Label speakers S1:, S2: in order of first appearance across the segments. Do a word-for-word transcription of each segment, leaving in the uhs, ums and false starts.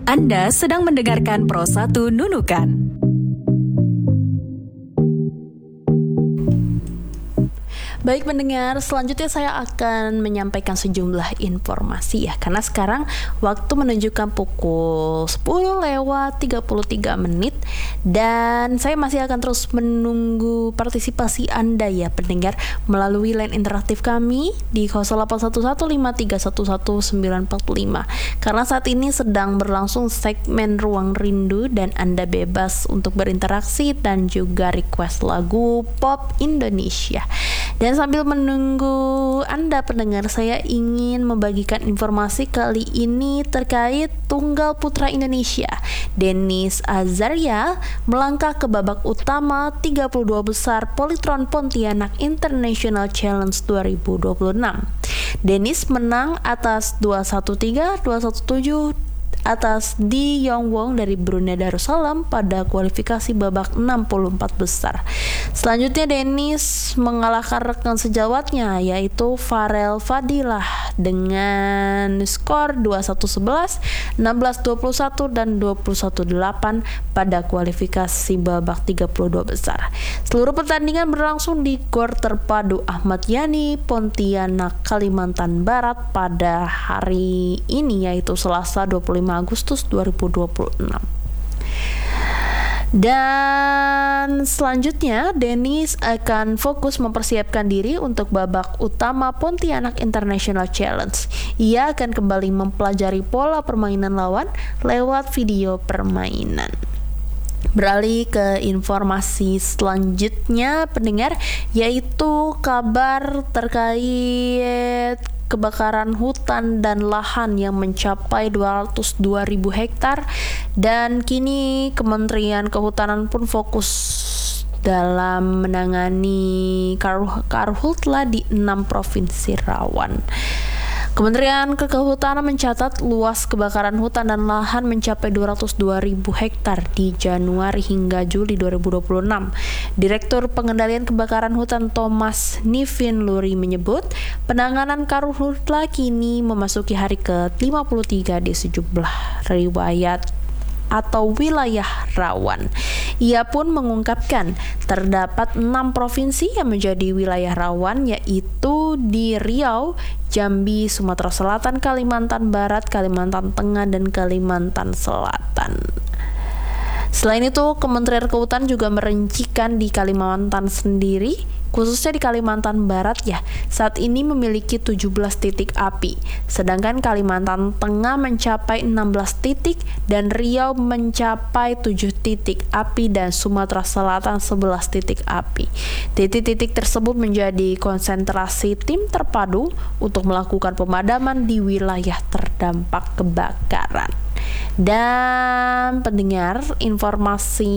S1: Anda sedang mendengarkan Pro satu Nunukan. Baik pendengar, selanjutnya saya akan menyampaikan sejumlah informasi ya. Karena sekarang waktu menunjukkan pukul sepuluh lewat tiga puluh tiga menit. Dan saya masih akan terus menunggu partisipasi Anda ya pendengar melalui line interaktif kami di nol delapan satu satu lima tiga satu satu sembilan empat lima. Karena saat ini sedang berlangsung segmen Ruang Rindu dan Anda bebas untuk berinteraksi dan juga request lagu pop Indonesia. Dan sambil menunggu Anda pendengar, saya ingin membagikan informasi kali ini terkait tunggal putra Indonesia. Dennis Azaria melangkah ke babak utama tiga puluh dua besar Polytron Pontianak International Challenge dua ribu dua puluh enam. Dennis menang atas dua satu tiga, dua satu tujuh atas Di Yong Wong dari Brunei Darussalam pada kualifikasi babak enam puluh empat besar. Selanjutnya Dennis mengalahkan rekan sejawatnya yaitu Farel Fadilah dengan skor dua satu sebelas, enam belas dua puluh satu dan dua puluh satu delapan pada kualifikasi babak tiga puluh dua besar. Seluruh pertandingan berlangsung di Gor Terpadu Ahmad Yani, Pontianak, Kalimantan Barat pada hari ini yaitu Selasa dua puluh lima Agustus dua ribu dua puluh enam. Dan selanjutnya Dennis akan fokus mempersiapkan diri untuk babak utama Pontianak International Challenge. Ia akan kembali mempelajari pola permainan lawan lewat video permainan. Beralih ke informasi selanjutnya pendengar, yaitu kabar terkait kebakaran hutan dan lahan yang mencapai dua ratus dua ribu hektar, dan kini Kementerian Kehutanan pun fokus dalam menangani karhutla di enam provinsi rawan. Kementerian Kehutanan mencatat luas kebakaran hutan dan lahan mencapai dua ratus dua ribu hektar di Januari hingga Juli dua ribu dua puluh enam. Direktur Pengendalian Kebakaran Hutan Thomas Nivin Luri menyebut penanganan karhutla kini memasuki hari ke lima puluh tiga di sejumlah riwayat atau wilayah rawan. Ia pun mengungkapkan terdapat enam provinsi yang menjadi wilayah rawan, yaitu di Riau, Jambi, Sumatera Selatan, Kalimantan Barat, Kalimantan Tengah, dan Kalimantan Selatan. Selain itu, Kementerian Kehutanan juga merincikan di Kalimantan sendiri, khususnya di Kalimantan Barat ya, saat ini memiliki tujuh belas titik api, sedangkan Kalimantan Tengah mencapai enam belas titik dan Riau mencapai tujuh titik api dan Sumatera Selatan sebelas titik api. Titik-titik tersebut menjadi konsentrasi tim terpadu untuk melakukan pemadaman di wilayah terdampak kebakaran. Dan pendengar, informasi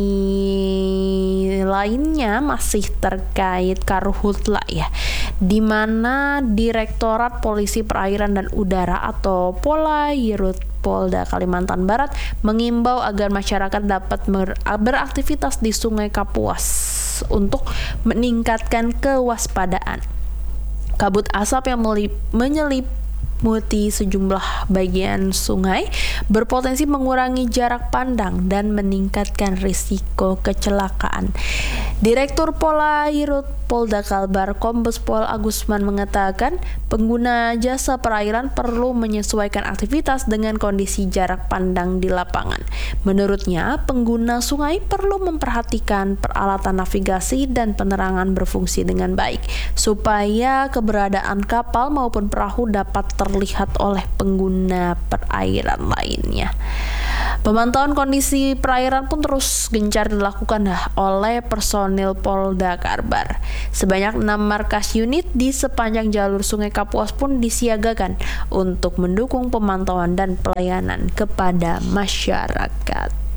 S1: lainnya masih terkait karhutla ya, di mana Direktorat Polisi Perairan dan Udara atau Polairut Polda Kalimantan Barat mengimbau agar masyarakat dapat beraktivitas di Sungai Kapuas untuk meningkatkan kewaspadaan. Kabut asap yang menyelimuti Muti sejumlah bagian sungai berpotensi mengurangi jarak pandang dan meningkatkan risiko kecelakaan. Direktur Polairut Polda Kalbar Kombes Pol Agusman mengatakan pengguna jasa perairan perlu menyesuaikan aktivitas dengan kondisi jarak pandang di lapangan. Menurutnya, pengguna sungai perlu memperhatikan peralatan navigasi dan penerangan berfungsi dengan baik supaya keberadaan kapal maupun perahu dapat terlihat oleh pengguna perairan lainnya. Pemantauan kondisi perairan pun terus gencar dilakukan oleh personil Polda Kalbar. Sebanyak enam markas unit di sepanjang jalur Sungai Kapuas pun disiagakan untuk mendukung pemantauan dan pelayanan kepada masyarakat.